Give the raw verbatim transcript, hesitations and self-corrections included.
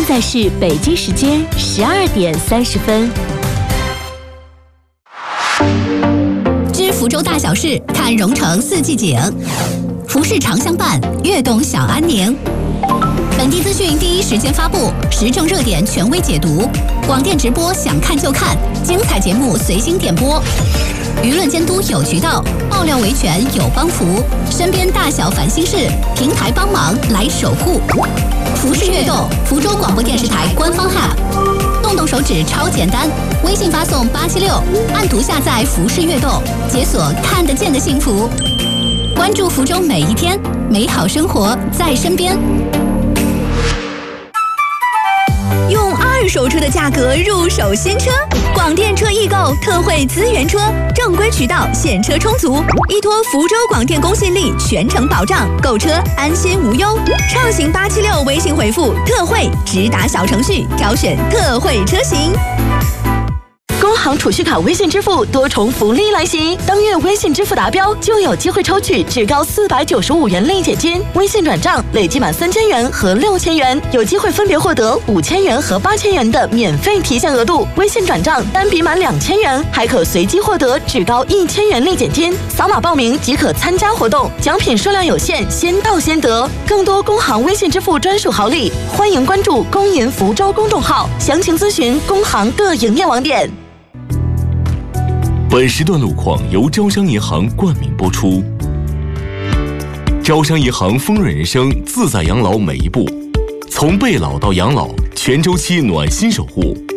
现在是北京时间十二点三十分。 知福州大小事，看蓉城四季景。服饰常相伴，悦动小安宁。本地资讯第一时间发布，时政热点权威解读。广电直播想看就看，精彩节目随心点播。舆论监督有渠道，爆料维权有帮扶。身边大小烦心事，平台帮忙来守护。服饰悦动，福州广播电视台官方 App， 动动手指超简单，微信发送八七六，按图下载服饰悦动，解锁看得见的幸福。关注福州每一天，美好生活在身边。 用二手车的价格入手新车，广电车易购特惠资源车，正规渠道现车充足，依托福州广电公信力全程保障，购车安心无忧。畅行八七六微信回复特惠，直达小程序挑选特惠车型。 工行储蓄卡微信支付多重福利来袭，当月微信支付达标就有机会抽取至高四百九十五元立减金，微信转账累计满三千元和六千元，有机会分别获得五千元和八千元的免费提现额度。微信转账单笔满两千元，还可随机获得至高一千元立减金。扫码报名即可参加活动，奖品数量有限，先到先得。更多工行微信支付专属好礼，欢迎关注工银福州公众号，详情咨询工行各营业网点。 本时段路况由招商银行冠名播出。招商银行丰润人生，自在养老每一步，从备老到养老，全周期暖心守护。